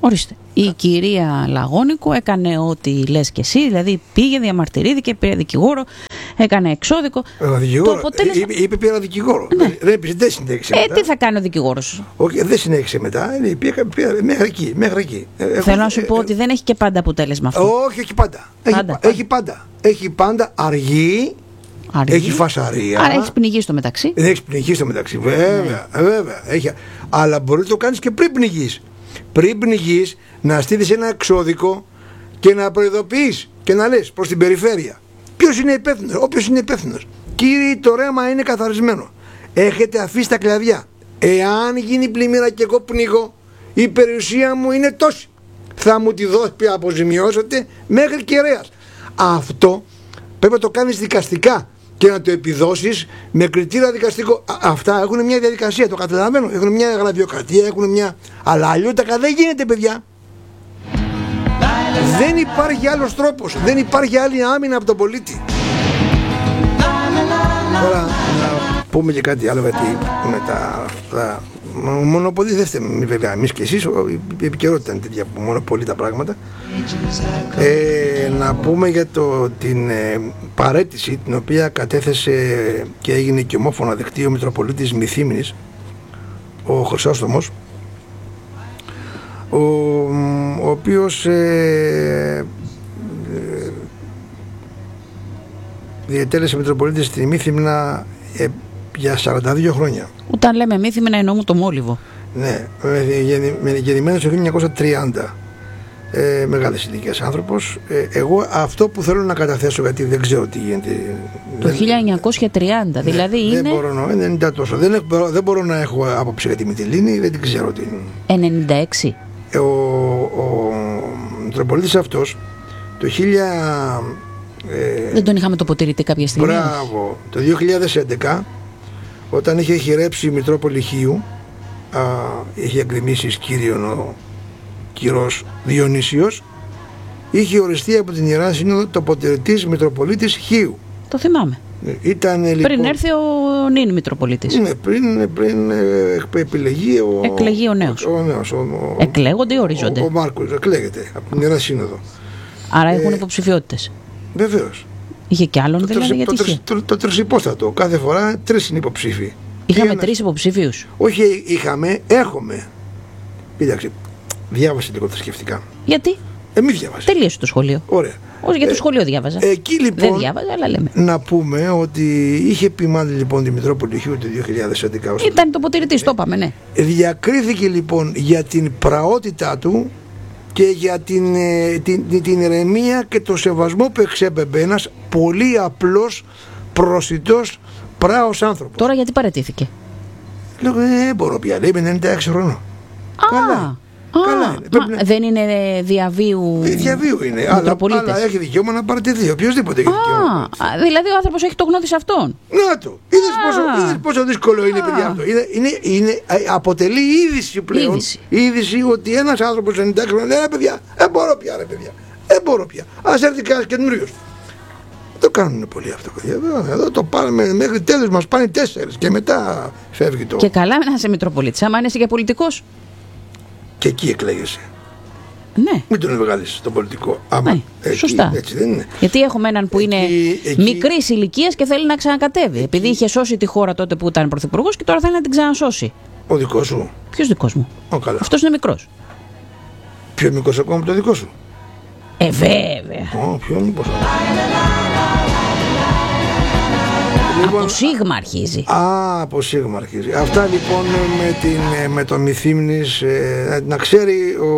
Ορίστε. Η κυρία Λαγώνικο έκανε ό,τι λες και εσύ, δηλαδή πήγε, διαμαρτυρήθηκε, πήρε δικηγόρο, έκανε εξώδικο. Το αποτέλεσμα... Είπε πήρα δικηγόρο. Ναι. Δεν συνέχισε μετά. Τι θα κάνει ο δικηγόρος? Όχι, δεν συνέχισε μετά. Πήγα μέχρι εκεί. Θέλω να σου πω ότι δεν έχει και πάντα αποτέλεσμα αυτό. Όχι, έχει πάντα. Έχει πάντα αργή. Έχει φασαρία. Άρα έχει πνιγεί στο μεταξύ. Έχει πνιγεί στο μεταξύ, βέβαια. Έχει. Αλλά μπορεί να το κάνεις και πριν πνιγείς. Πριν πνιγείς, να στείλεις ένα εξώδικο και να προειδοποιείς και να λες προς την περιφέρεια ποιος είναι υπεύθυνος, όποιος είναι υπεύθυνος. Κύριοι, το ρέμα είναι καθαρισμένο. Έχετε αφήσει τα κλαδιά. Εάν γίνει πλημμύρα και εγώ πνίγω, η περιουσία μου είναι τόση. Θα μου τη δώσει, αποζημιώσετε μέχρι κεραίας. Αυτό πρέπει να το κάνεις δικαστικά και να το επιδώσεις με κριτήριο δικαστικό. Αυτά έχουν μια διαδικασία, το καταλαβαίνω. Έχουν μια γραφειοκρατία, έχουν μια. Αλλά αλλιώτικα δεν γίνεται, παιδιά. Δεν υπάρχει άλλος τρόπος. Δεν υπάρχει άλλη άμυνα από τον πολίτη. Τώρα να πούμε και κάτι άλλο, γιατί με τα μονοπολί δεν φταίμε βέβαια εμείς και εσείς. Η επικαιρότητα είναι τέτοια που μονοπολεί τα πράγματα. Να πούμε για την παραίτηση την οποία κατέθεσε και έγινε και ομόφωνα δεκτή ο Μητροπολίτης Μυθύμνης, ο Χρυσόστομος, ο οποίος διετέλεσε Μητροπολίτης στη Μύθυμνα για 42 χρόνια. Όταν λέμε Μύθυμνα εννοούμε το Μόλιβο. Ναι, γεννημένος το 1930. Μεγάλης ηλικίας άνθρωπος. Εγώ αυτό που θέλω να καταθέσω, γιατί δεν ξέρω τι γίνεται. Το 1930, δηλαδή είναι. Δεν μπορώ να, 90 τόσο. Δεν μπορώ να έχω άποψη για τη Μυτιλήνη, δεν την ξέρω τι είναι. 96. Ο Μητροπολίτης αυτός το 1000. Δεν τον είχαμε τοποτηρητή κάποια στιγμή? Μπράβο. Το 2011, όταν είχε χειρέψει η Μητρόπολη Χίου, είχε εκδημήσει Κύριον ο Κυρός Διονύσιος, είχε οριστεί από την Ιερά Σύνοδο τοποτηρητής Μητροπολίτης Χίου. Το θυμάμαι. Ήταν, λοιπόν, πριν έρθει ο νυν Μητροπολίτης. Ναι, πριν επιλεγεί εκλεγεί ο νέος. Εκλέγονται ή ορίζονται? Ο Μάρκος εκλέγεται από την Ιερά Σύνοδο. Άρα έχουν υποψηφιότητες. Βεβαίως. Είχε κι άλλον δηλαδή? Γιατί το τρισυπόστατο. Κάθε φορά 3 είναι υποψήφοι. Είχαμε 3 υποψήφιους. Όχι, έχουμε. Κοίταξε, διάβασε λίγο θρησκευτικά. Γιατί? Μη διάβασε. Τελείωσε το σχολείο. Ωραία. Όχι, για το σχολείο διάβαζα. Εκεί λοιπόν. Δεν διάβαζα, αλλά λέμε. Να πούμε ότι είχε επιμάνει λοιπόν τη Μητρόπολη Χίου το 2011. Ήταν τοποτηρητής, το είπαμε, ναι. Διακρίθηκε λοιπόν για την πραότητά του και για την ηρεμία και το σεβασμό που εξέπεμπε ένας πολύ απλός, προσιτός, πράος άνθρωπος. Τώρα γιατί παραιτήθηκε? Λέω, δεν μπορώ πια, λέει, με 96 χρόνων. Καλά. Δεν είναι διαβίου? Διαβίου είναι, αλλά έχει δικαίωμα να παραιτηθεί. Οποιοςδήποτε έχει δικαίωμα. Δηλαδή ο άνθρωπος έχει το γνώδι σε αυτόν. Να το. Είδες πόσο δύσκολο είναι, παιδιά, αυτό. Αποτελεί είδηση πλέον. Είδηση ότι ένας άνθρωπος 96 χρόνια λέει, παιδιά, δεν μπορώ πια, ρε παιδιά. Δεν μπορώ πια. Ας έρθει κανένας καινούριος. Το κάνουν πολύ αυτό, παιδιά. Εδώ το πάρουμε μέχρι τέλος, μας πάνε 4 και μετά φεύγει το. Και καλά να είσαι Μητροπολίτης, άμα είσαι και πολιτικός. Και εκεί εκλέγεσαι. Ναι. Μην τον βγάλεις τον πολιτικό. Άμα σωστά. Έτσι δεν είναι. Γιατί έχουμε έναν που είναι μικρής ηλικίας και θέλει να ξανακατέβει. Επειδή είχε σώσει τη χώρα τότε που ήταν πρωθυπουργός και τώρα θέλει να την ξανασώσει. Ο δικός σου? Ποιος δικός μου? Καλά. Αυτός είναι μικρός. Πιο μικρός ακόμα από το δικό σου? Βέβαια. Πιο μικρός. Από Σίγμα αρχίζει. Από Σίγμα αρχίζει. Αυτά λοιπόν με το Μυθύμνης. Να ξέρει ο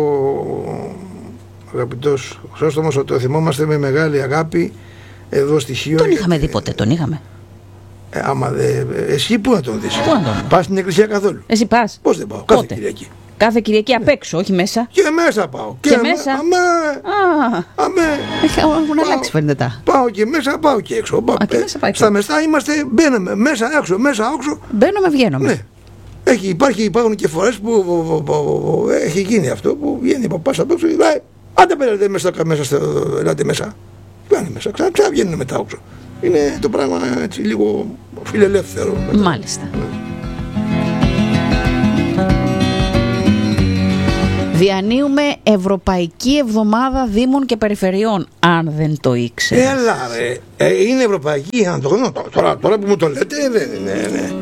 αγαπητός Χρυσόστομος ότι το θυμόμαστε με μεγάλη αγάπη εδώ στη Χίο. Τον είχαμε δει ποτέ, τον είχαμε? Άμα εσύ πού να τον δεις? Πού? Πας στην εκκλησία καθόλου? Εσύ πας? Πώς δεν πάω? Κάθε Κυριακή. Κάθε Κυριακή απ' έξω, όχι μέσα? Και μέσα πάω. Και μέσα? Αμέ. Έχουν αλλάξει φαίνεται. Πάω και μέσα, πάω και έξω. Στα μεστά είμαστε, μπαίνουμε μέσα, έξω. Μπαίνουμε, βγαίνουμε. Ναι. Υπάρχουν και φορές που έχει γίνει αυτό, που βγαίνει από πάσα απ' έξω. Άντε πέρατε ελάτε μέσα. Πάνε μέσα, ξαναβγαίνουν μετά έξω. Είναι το πράγμα έτσι λίγο φιλελεύθερο. Μάλιστα. Διανύουμε Ευρωπαϊκή Εβδομάδα Δήμων και Περιφερειών, αν δεν το ήξερε. Έλα ρε, είναι Ευρωπαϊκή, αν το γνωρίζω. Τώρα που μου το λέτε, ναι.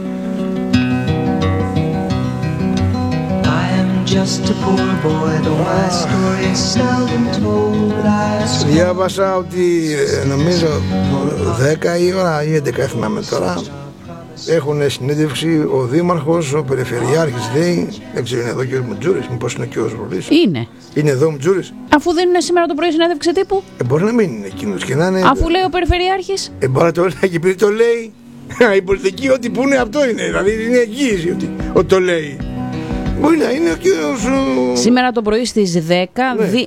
Διάβασα ότι νομίζω 10 η ώρα ή 11, θυμάμαι τώρα, έχουν συνέντευξη ο Δήμαρχος, ο Περιφερειάρχης, λέει, δεν ξέρω, είναι εδώ και ο Μουτζούρης, μήπως είναι και ο Ρολής. Είναι εδώ ο Μουτζούρης. Αφού δεν είναι σήμερα το πρωί συνέντευξη τύπου. Μπορεί να μην είναι εκείνος και να είναι. Αφού λέει ο Περιφερειάρχης. Μπορεί να το λέει και επειδή το λέει. Η πολιτική ό,τι που είναι αυτό είναι, δηλαδή είναι εγγύηση ότι το λέει. Μπορεί να είναι ο κύριος... Σήμερα το πρωί στις 10, ναι.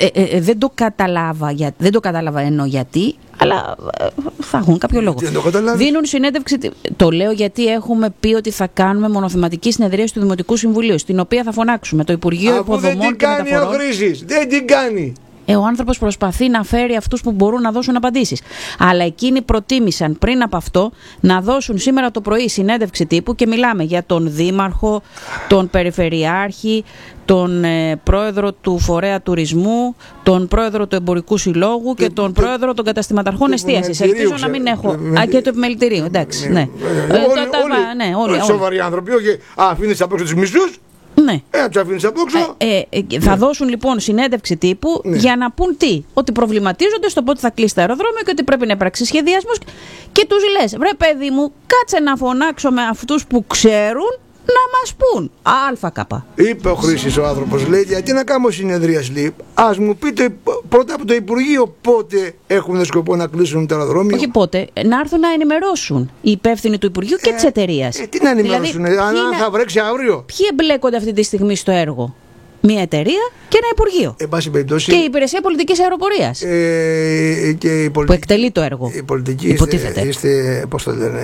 Δεν το κατάλαβα εννοώ γιατί, αλλά θα έχουν κάποιο λόγο. Δίνουν συνέντευξη, το λέω γιατί έχουμε πει ότι θα κάνουμε μονοθεματική συνεδρίαση του Δημοτικού Συμβουλίου, στην οποία θα φωνάξουμε το Υπουργείο Υποδομών και Μεταφορών. Δεν την κάνει ο Χρήσης, δεν την κάνει. Ο άνθρωπος προσπαθεί να φέρει αυτούς που μπορούν να δώσουν απαντήσεις. Αλλά εκείνοι προτίμησαν πριν από αυτό να δώσουν σήμερα το πρωί συνέντευξη τύπου και μιλάμε για τον Δήμαρχο, τον Περιφερειάρχη, τον Πρόεδρο του Φορέα Τουρισμού, τον Πρόεδρο του Εμπορικού Συλλόγου και τον Πρόεδρο των Καταστηματαρχών Εστίασης. Ελπίζω να μην έχω. Και του Επιμελητηρίου, εντάξει. Ναι. Όλοι σοβαροί άνθρωποι, όχι αφήνεις απ' έξω τους μισούς. Ναι. Θα δώσουν λοιπόν συνέντευξη τύπου για να πούν τι, ότι προβληματίζονται στο πότε θα κλείσει το αεροδρόμιο και ότι πρέπει να υπάρξει σχεδιασμός και τους λες, βρε παιδί μου, κάτσε να φωνάξω με αυτούς που ξέρουν να μας πούν ΑΚ. Είπε ο Χρήσης ο άνθρωπος, λέει, γιατί να κάνω συνεδρίαση, λέει, ας μου πείτε πρώτα από το Υπουργείο πότε έχουν σκοπό να κλείσουν το αεροδρόμιο. Όχι πότε, να έρθουν να ενημερώσουν οι υπεύθυνοι του Υπουργείου και της εταιρείας. Τι να ενημερώσουν, δηλαδή, αν θα βρέξει αύριο. Ποιοι εμπλέκονται αυτή τη στιγμή στο έργο? Μια εταιρεία και ένα Υπουργείο. Και η Υπηρεσία Πολιτικής Αεροπορίας που εκτελεί το έργο. Η πολιτική είστε, πώς το λένε,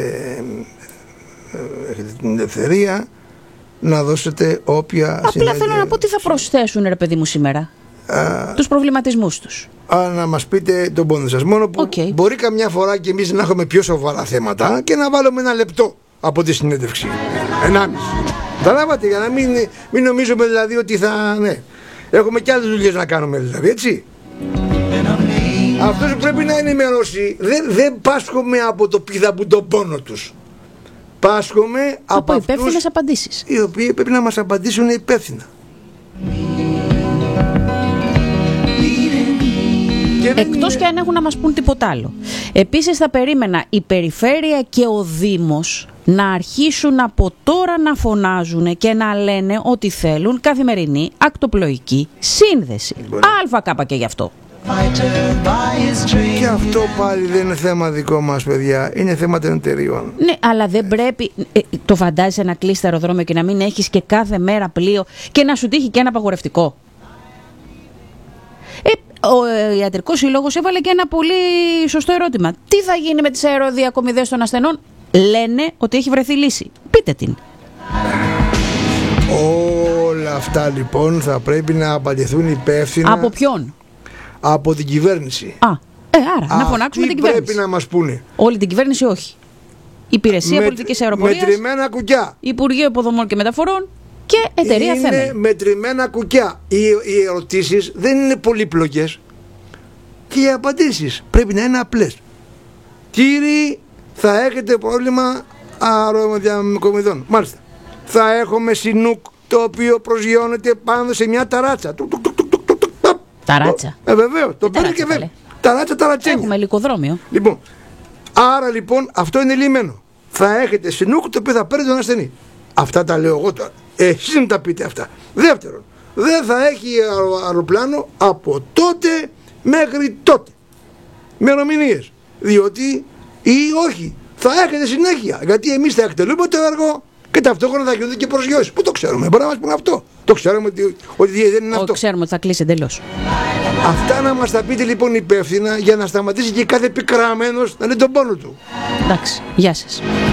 έχετε την ελευθερία να δώσετε όποια. Απλά θέλω να πω τι θα προσθέσουν, ρε παιδί μου, σήμερα. Τους προβληματισμούς τους. Να μας πείτε τον πόνο σας. Μόνο που μπορεί καμιά φορά και εμείς να έχουμε πιο σοβαρά θέματα και να βάλουμε ένα λεπτό από τη συνέντευξη. 1,5. Καταλάβατε, για να μην νομίζουμε δηλαδή ότι θα. Ναι. Έχουμε και άλλες δουλειές να κάνουμε, δηλαδή, έτσι. Αυτός που πρέπει να ενημερώσει δεν πάσχομαι από το πηδαπού τον πόνο τους. Πάσχομαι από υπεύθυνες απαντήσεις, οι οποίοι πρέπει να μας απαντήσουν υπεύθυνα. Εκτός και αν έχουν να μας πούν τίποτα άλλο. Επίσης θα περίμενα η Περιφέρεια και ο Δήμος να αρχίσουν από τώρα να φωνάζουν και να λένε ότι θέλουν καθημερινή ακτοπλοϊκή σύνδεση. ΑΚ και γι' αυτό. Και αυτό πάλι δεν είναι θέμα δικό μας, παιδιά. Είναι θέμα των εταιριών. Ναι, αλλά δεν πρέπει. Το φαντάζεσαι να κλείσει το αεροδρόμιο και να μην έχεις και κάθε μέρα πλοίο και να σου τύχει και ένα απαγορευτικό? Ο Ιατρικός Σύλλογος έβαλε και ένα πολύ σωστό ερώτημα. Τι θα γίνει με τις αεροδιακομιδές των ασθενών? Λένε ότι έχει βρεθεί λύση. Πείτε την. Όλα αυτά λοιπόν θα πρέπει να απαντηθούν υπεύθυνα. Από ποιον? Από την κυβέρνηση. Άρα να φωνάξουμε την κυβέρνηση. Πρέπει να μας πούνε. Όλη την κυβέρνηση όχι. Υπηρεσία Πολιτικής Αεροπορίας, μετρημένα κουκιά. Υπουργείο Υποδομών και Μεταφορών και εταιρεία Θέμελ. Είναι μετρημένα κουκιά. Οι ερωτήσεις δεν είναι πολύπλοκες και οι απαντήσεις πρέπει να είναι απλές. Κύριοι, θα έχετε πρόβλημα αεροδιακομιδών. Μάλιστα. Θα έχουμε σινούκ το οποίο προσγειώνεται πάνω σε μια ταράτσα. Ταράτσα. Βεβαίως. Το παίρνει και βέβαια. Ταράτσα, ταρατσένια. Έχουμε ελικοδρόμιο. Λοιπόν, άρα λοιπόν αυτό είναι λιμένο. Θα έχετε σινούκ το οποίο θα παίρνει τον ασθενή. Αυτά τα λέω εγώ τώρα. Εσείς να τα πείτε αυτά. Δεύτερον, δεν θα έχει αεροπλάνο από τότε μέχρι τότε. Ημερομηνίες. Διότι ή όχι. Θα έχετε συνέχεια. Γιατί εμείς θα εκτελούμε το έργο και ταυτόχρονα θα γίνονται και προσγειώσεις. Πού το ξέρουμε, μπορεί να μας πούνε αυτό. Το ξέρουμε ότι δεν είναι αυτό. Ξέρουμε ότι θα κλείσει εντελώς. Αυτά να μας τα πείτε λοιπόν υπεύθυνα για να σταματήσει και κάθε πικραμένος να είναι τον πόνο του. Εντάξει, γεια σας.